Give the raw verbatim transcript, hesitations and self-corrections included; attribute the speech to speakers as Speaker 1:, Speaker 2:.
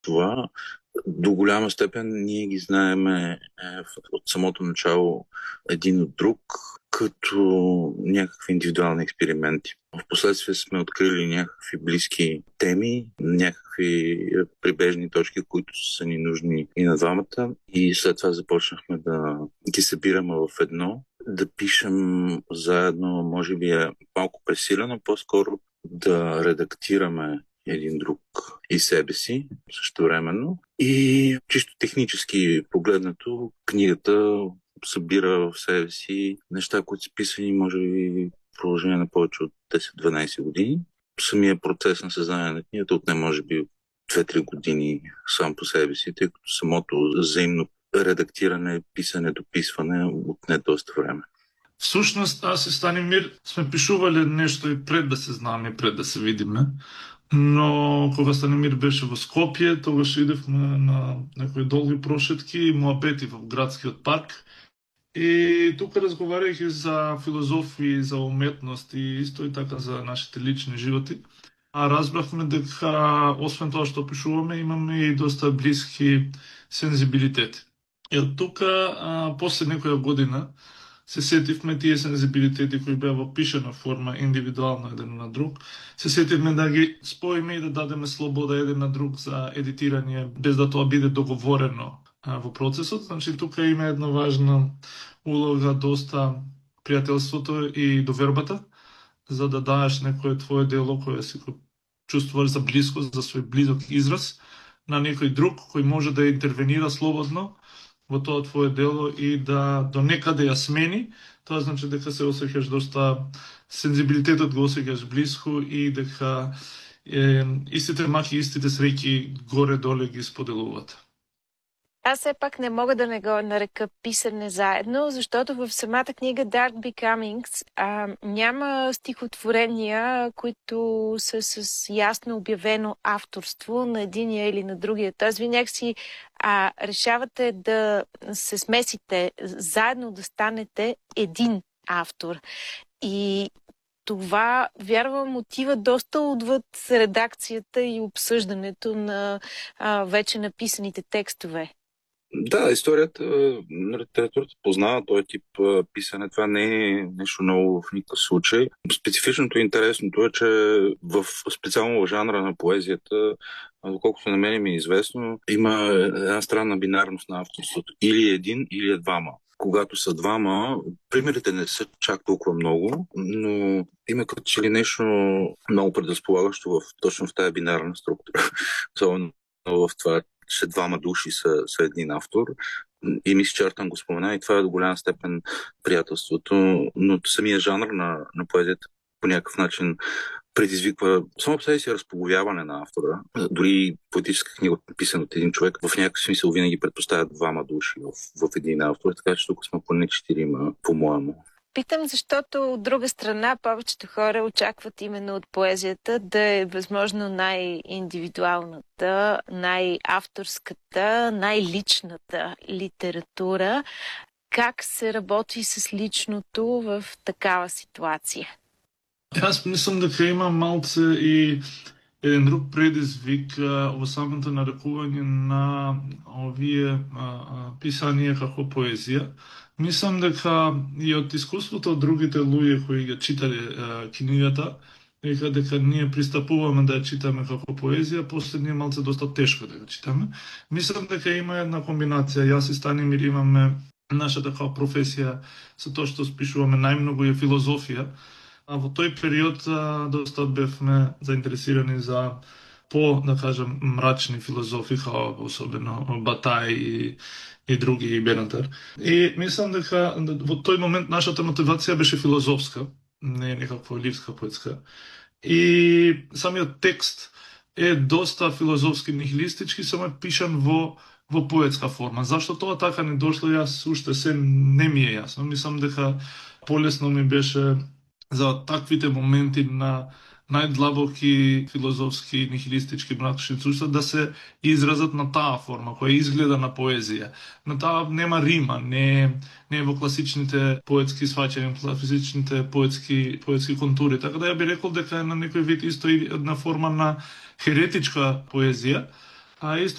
Speaker 1: това. До голяма степен ние ги знаеме е, от самото начало един от друг, като някакви индивидуални експерименти. Впоследствие сме открили някакви близки теми, някакви прибежни точки, които са ни нужни и на двамата. И след това започнахме да ги събираме в едно, да пишем заедно, може би е малко пресилено, по-скоро да редактираме един друг и себе си същевременно. И чисто технически погледнато, книгата събира в себе си неща, които са писани, може би, в продължение на повече от десет-дванайсет години. Самия процес на създаване на книгата отне може би две-три години сам по себе си, тъй като самото взаимно редактиране, писане, дописване отне доста време.
Speaker 2: Всъщност, аз и Станимир сме пишували нещо и пред да се знаме, и пред да се видиме. Но кога Станимир беше в Скопие, тогаш идехме на някои дълги прошетки и муабети в градският парк. И тук разговарях и за филозофия, и за уметност, и исто и така за нашите лични животи. А разбрахме дека, освен това, що пишуваме, имаме и доста близки сензибилитети. И от тук, а, после някоя година, се сетихме тия сензибилитети, които бяха в пишена форма, индивидуално един на друг. Се сетихме да ги споиме и да дадеме слобода един на друг за едитиране, без да това биде договорено а, во процесот. Значи, тук има една важна улога, доста приятелството и довербата, за да даеш некое твое дело, кое си го чувствуваш за близко, за свой близок израз, на некој друг, кој може да интервенира слободно во тоа твое дело и да до некаде ја смени. Тоа значи дека се осеќаш доста, сензибилитетот го осеќаш близко и дека е, истите махи, истите среќи горе-доле ги споделуват.
Speaker 3: Аз все пак не мога да не го нарека писане заедно, защото в самата книга Dark Becomings а, няма стихотворения, които са с ясно обявено авторство на единия или на другия. Тоест, ви някакси а, решавате да се смесите, заедно да станете един автор. И това, вярвам, отива доста отвъд редакцията и обсъждането на а, вече написаните текстове.
Speaker 1: Да, историята на литературата познава този тип писане. Това не е нещо ново в никакъв случай. Специфичното и интересното е, че в специално в жанра на поезията, доколкото на мен ми е известно, има една странна бинарност на авторството. Или един, или е двама. Когато са двама, примерите не са чак толкова много, но има като че ли нещо много предразполагащо в, точно в тази бинарна структура. Особено в това, че двама души са, са един автор. И мисля, че Артън го спомена, и това е до голяма степен приятелството, но самия жанр на, на поезията по някакъв начин предизвиква само по себе си разполовяване на автора. Дори поетическа книга, написана от един човек, в някакъв смисъл винаги предпоставят двама души в, в един автор, така че тук сме поне четирима, по-моему.
Speaker 3: Питам, защото от друга страна повечето хора очакват именно от поезията да е възможно най-индивидуалната, най-авторската, най-личната литература. Как се работи с личното в такава ситуация?
Speaker 2: Аз мислам дека има малце и еден друг предизвик во самото нарекување на овие а, а, писанија како поезија. Мислам дека и од искуството од другите луѓе кои ги читале а, книгата, дека дека ние пристапуваме да ја читаме како поезија, после ние малце доста тешко да ја читаме. Мислам дека има една комбинација. Јас и Станимир имаме нашата како професија со тоа што спишуваме најмногу е филозофија. А во тој период а, доста бевме заинтересирани за по, да кажем, мрачни филозофи, како особено Батај и, и други, и Бенатар. И мислам дека во тој момент нашата мотивација беше филозофска, не некаква ливска поетска. И самиот текст е доста филозофски нихилистички, само е пишан во во поетска форма. Зашто тоа така не дошло, јас уште се не ми е јасно. Мислам дека полесно ми беше за таквите моменти на најдлабоки филозофски нихилистички мрачни чувства да се изразат на таа форма, која изгледа на поезија. На таа нема рима, не, не е во класичните поетски сваќања, класичните поетски, поетски контури. Така да ја би рекол дека е на некој вид исто и една форма на херетичка поезија, а исто